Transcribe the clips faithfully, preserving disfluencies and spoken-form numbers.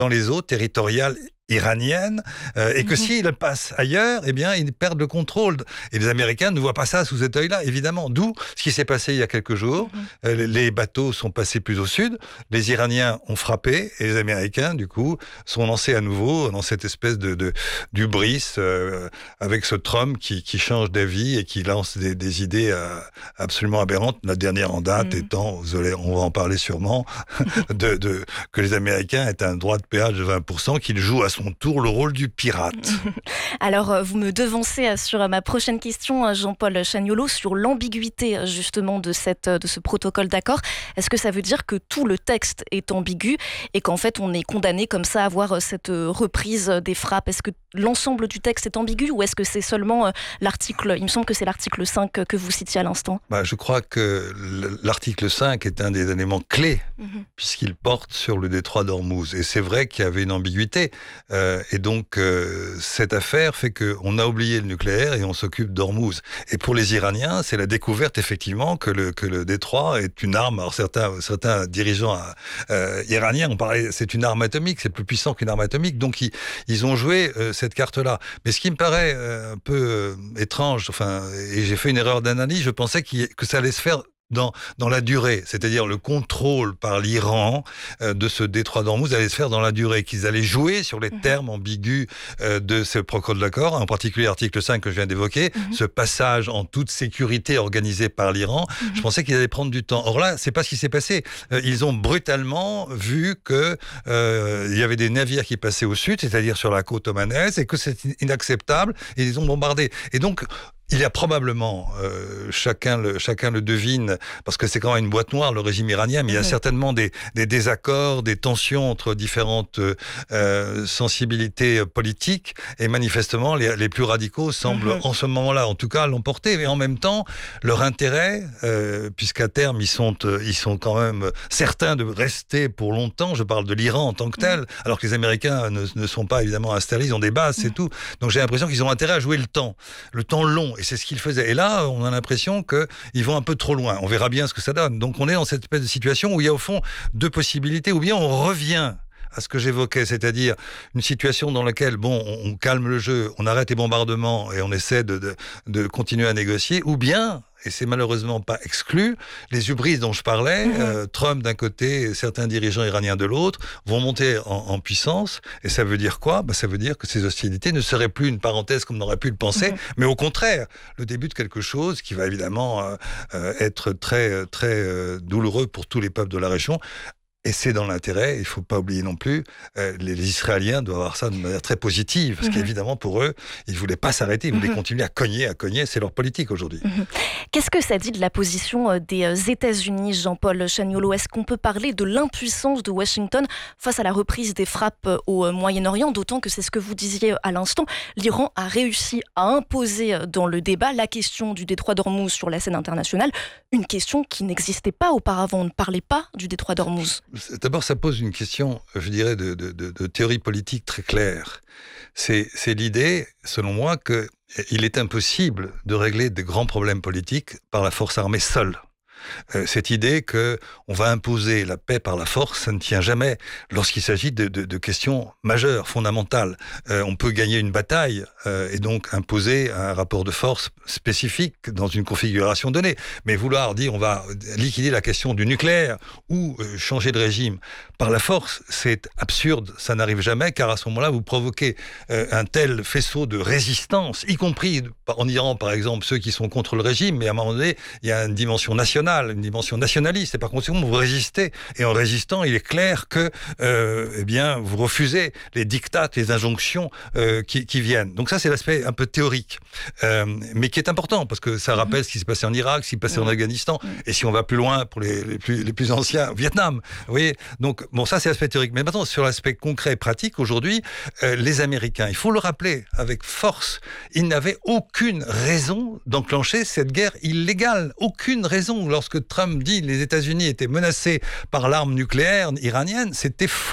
dans les eaux territoriales iranienne, euh, et que mmh. s'ils passent ailleurs, eh bien, ils perdent le contrôle. Et les Américains ne voient pas ça sous cet œil-là, évidemment. D'où ce qui s'est passé il y a quelques jours. Mmh. Euh, les bateaux sont passés plus au sud, les Iraniens ont frappé, et les Américains, du coup, sont lancés à nouveau dans cette espèce de, de d'hubris euh, avec ce Trump qui, qui change d'avis et qui lance des, des idées euh, absolument aberrantes. La dernière en date mmh. étant, vous allez, on va en parler sûrement, de, de, que les Américains aient un droit de péage de vingt pour cent, qu'ils jouent à son tour le rôle du pirate. Alors, vous me devancez sur ma prochaine question, Jean-Paul Chagnolot, sur l'ambiguïté justement de, cette, de ce protocole d'accord. Est-ce que ça veut dire que tout le texte est ambigu et qu'en fait on est condamné comme ça à avoir cette reprise des frappes? Est-ce que l'ensemble du texte est ambigu ou est-ce que c'est seulement l'article, il me semble que c'est l'article cinq que vous citiez à l'instant? Bah, je crois que l'article cinq est un des éléments clés mm-hmm. puisqu'il porte sur le détroit d'Ormuz. Et c'est vrai qu'il y avait une ambiguïté. Euh, et donc, euh, cette affaire fait qu'on a oublié le nucléaire et on s'occupe d'Ormuz. Et pour les Iraniens, c'est la découverte, effectivement, que le, que le détroit est une arme. Alors, certains, certains dirigeants euh, iraniens ont parlé, c'est une arme atomique, c'est plus puissant qu'une arme atomique. Donc, ils, ils ont joué euh, cette carte-là. Mais ce qui me paraît euh, un peu euh, étrange, enfin, et j'ai fait une erreur d'analyse, je pensais qu'il, que ça allait se faire Dans, dans la durée, c'est-à-dire le contrôle par l'Iran euh, de ce détroit d'Ormuz allait se faire dans la durée, qu'ils allaient jouer sur les mmh. termes ambigus euh, de ce protocole d'accord, en particulier l'article cinq que je viens d'évoquer, mmh. ce passage en toute sécurité organisé par l'Iran. Mmh. Je pensais qu'ils allaient prendre du temps. Or là, c'est pas ce qui s'est passé. Euh, ils ont brutalement vu que euh, il y avait des navires qui passaient au sud, c'est-à-dire sur la côte omanaise, et que c'est inacceptable, et ils ont bombardé. Et donc, il y a probablement, euh, chacun, le, chacun le devine, parce que c'est quand même une boîte noire, le régime iranien, mais mmh. il y a certainement des, des désaccords, des tensions entre différentes euh, sensibilités politiques, et manifestement, les, les plus radicaux semblent, mmh. en ce moment-là, en tout cas, l'emporter. Mais en même temps, leur intérêt, euh, puisqu'à terme, ils sont, euh, ils sont quand même certains de rester pour longtemps, je parle de l'Iran en tant que tel, mmh. alors que les Américains ne, ne sont pas évidemment installés, ils ont des bases, mmh. c'est tout. Donc j'ai l'impression qu'ils ont intérêt à jouer le temps, le temps long. Et c'est ce qu'ils faisaient. Et là, on a l'impression qu'ils vont un peu trop loin. On verra bien ce que ça donne. Donc on est dans cette espèce de situation où il y a au fond deux possibilités. Ou bien on revient à ce que j'évoquais, c'est-à-dire une situation dans laquelle, bon, on, on calme le jeu, on arrête les bombardements et on essaie de, de, de continuer à négocier. Ou bien, et c'est malheureusement pas exclu, les hubris dont je parlais, mmh. euh, Trump d'un côté et certains dirigeants iraniens de l'autre, vont monter en, en puissance. Et ça veut dire quoi? Ben, ça veut dire que ces hostilités ne seraient plus une parenthèse comme on aurait pu le penser, mmh. mais au contraire, le début de quelque chose qui va évidemment euh, euh, être très, très euh, douloureux pour tous les peuples de la région. Et c'est dans l'intérêt, il ne faut pas oublier non plus, euh, les, les Israéliens doivent avoir ça de manière très positive, parce mmh. qu'évidemment pour eux, ils ne voulaient pas s'arrêter, ils voulaient mmh. continuer à cogner, à cogner, c'est leur politique aujourd'hui. Mmh. Qu'est-ce que ça dit de la position des États-Unis, Jean-Paul Chagnolot? Est-ce qu'on peut parler de l'impuissance de Washington face à la reprise des frappes au Moyen-Orient, d'autant que c'est ce que vous disiez à l'instant, l'Iran a réussi à imposer dans le débat la question du détroit d'Ormuz sur la scène internationale, une question qui n'existait pas auparavant, on ne parlait pas du détroit d'Ormuz. D'abord, ça pose une question, je dirais, de, de, de, de théorie politique très claire. C'est, c'est l'idée, selon moi, qu'il est impossible de régler de grands problèmes politiques par la force armée seule. Euh, cette idée que on va imposer la paix par la force, ça ne tient jamais lorsqu'il s'agit de, de, de questions majeures, fondamentales. Euh, on peut gagner une bataille euh, et donc imposer un rapport de force spécifique dans une configuration donnée. Mais vouloir dire on va liquider la question du nucléaire ou euh, changer de régime par la force, c'est absurde, ça n'arrive jamais, car à ce moment-là, vous provoquez euh, un tel faisceau de résistance, y compris en Iran, par exemple, ceux qui sont contre le régime, mais à un moment donné, il y a une dimension nationale, une dimension nationaliste, et par conséquent, vous résistez. Et en résistant, il est clair que euh, eh bien, vous refusez les diktats, les injonctions euh, qui, qui viennent. Donc ça, c'est l'aspect un peu théorique, euh, mais qui est important, parce que ça rappelle mmh. ce qui s'est passé en Irak, ce qui s'est passé mmh. en Afghanistan, mmh. et si on va plus loin, pour les, les, plus, les plus anciens, au Vietnam. Vous voyez, donc, bon, ça, c'est l'aspect théorique. Mais maintenant, sur l'aspect concret et pratique, aujourd'hui, euh, les Américains, il faut le rappeler avec force, ils n'avaient aucune raison d'enclencher cette guerre illégale. Aucune raison. Lorsque Trump dit que les États-Unis étaient menacés par l'arme nucléaire iranienne, c'était faux.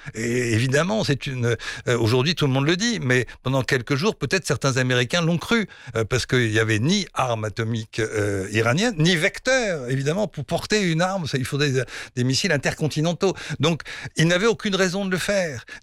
Et évidemment, c'est une. Euh, aujourd'hui, tout le monde le dit, mais pendant quelques jours, peut-être certains Américains l'ont cru, euh, parce qu'il n'y avait ni arme atomique euh, iranienne, ni vecteur. Évidemment, pour porter une arme, ça, il faudrait des, des missiles intercontinentaux. Donc, ils n'avaient aucune raison de le faire.